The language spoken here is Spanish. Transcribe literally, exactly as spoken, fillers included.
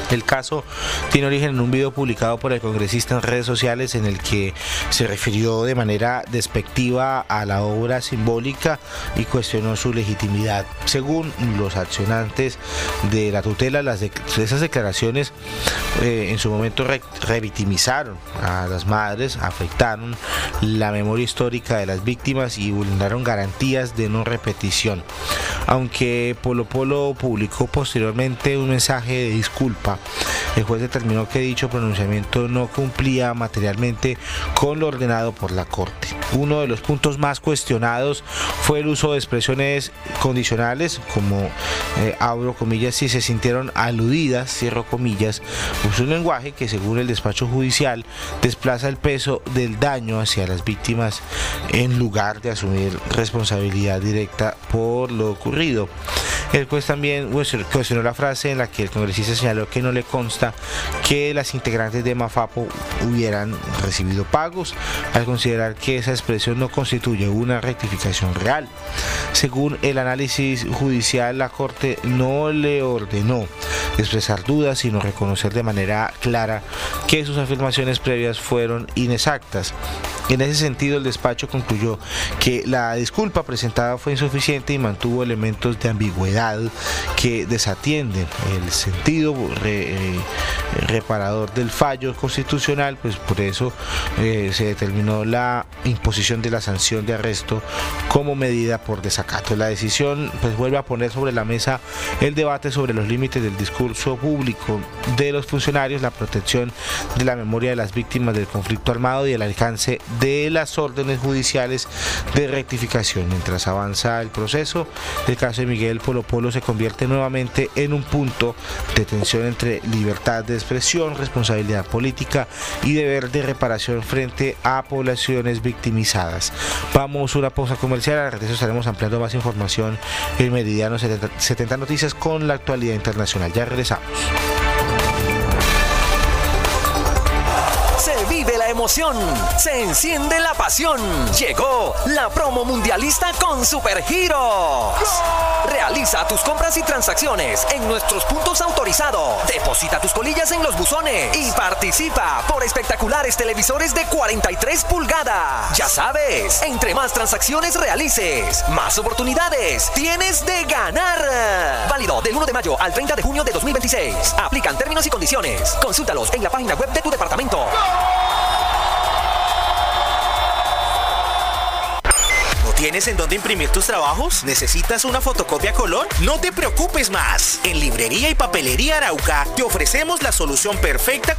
El caso tiene origen en un video publicado por el congresista en redes sociales en el que se refirió de manera despectiva a la obra simbólica y cuestionó su legitimidad. Según los accionantes de la tutela, las de esas declaraciones eh, en su momento re revictimizaron a las madres, afectaron la memoria histórica de las víctimas y vulneraron garantías de no repetición. Aunque Polo Polo publicó posteriormente un mensaje de disculpa, el juez determinó que dicho pronunciamiento no cumplía materialmente con lo ordenado por la Corte. Uno de los puntos más cuestionados fue el uso de expresiones condicionales, como eh, abro comillas, si se sintieron aludidas, cierro comillas, pues un lenguaje que según el despacho judicial desplaza el peso del daño hacia las víctimas en lugar de asumir responsabilidad directa por lo ocurrido. El juez también cuestionó la frase en la que el congresista señaló que no le consta que las integrantes de Mafapo hubieran recibido pagos, al considerar que esa expresión no constituye una rectificación real. Según el análisis judicial, la Corte no le ordenó expresar dudas, sino reconocer de manera clara que sus afirmaciones previas fueron inexactas. En ese sentido, el despacho concluyó que la disculpa presentada fue insuficiente y mantuvo elementos de ambigüedad que desatienden el sentido re, eh, reparador del fallo constitucional, pues por eso eh, se determinó la imposición de la sanción de arresto como medida por desacato. La decisión pues vuelve a poner sobre la mesa el debate sobre los límites del discurso público de los funcionarios, la protección de la memoria de las víctimas del conflicto armado y el alcance de las órdenes judiciales de rectificación. Mientras avanza el proceso, el caso de Miguel Polo Polo se convierte nuevamente en un punto de tensión entre libertad de expresión, responsabilidad política y deber de reparación frente a poblaciones victimizadas. Vamos a una pausa comercial, al regreso estaremos ampliando más información en Meridiano setenta Noticias con la actualidad internacional. Ya regresamos. Se vive la emoción, se enciende la pasión. Llegó la promo mundialista con Supergiros. Realiza tus compras y transacciones en nuestros puntos autorizados. Deposita tus colillas en los buzones y participa por espectaculares televisores de cuarenta y tres pulgadas. Ya sabes, entre más transacciones realices, más oportunidades tienes de ganar. Válido del uno de mayo al treinta de junio de dos mil veintiséis. Aplican términos y condiciones. Consúltalos en la página web de tu departamento. ¿Tienes en dónde imprimir tus trabajos? ¿Necesitas una fotocopia a color? No te preocupes más. En Librería y Papelería Arauca te ofrecemos la solución perfecta